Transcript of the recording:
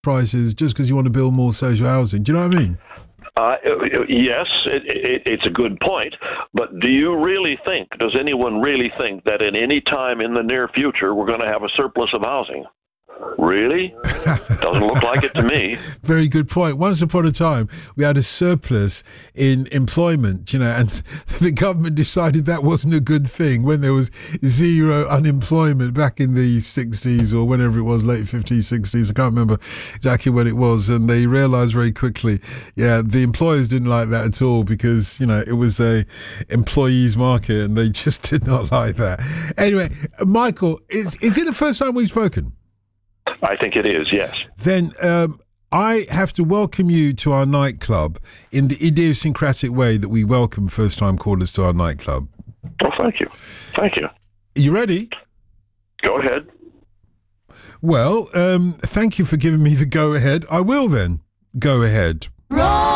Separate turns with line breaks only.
prices just because you want to build more social housing. Do you know what I mean?
Yes, it's a good point, but does anyone really think that at any time in the near future we're going to have a surplus of housing? Really? Doesn't look like it to me.
Very good point. Once upon a time, we had a surplus in employment, and the government decided that wasn't a good thing when there was zero unemployment back in the 60s or whenever it was, late 50s, 60s. I can't remember exactly when it was. And they realized very quickly, the employers didn't like that at all because, it was a employees market and they just did not like that. Anyway, Michael, is it the first time we've spoken?
I think it is, yes.
Then I have to welcome you to our nightclub in the idiosyncratic way that we welcome first-time callers to our nightclub.
Oh, thank you. Thank you.
You ready?
Go ahead.
Well, thank you for giving me the go-ahead. I will then go ahead.
Roll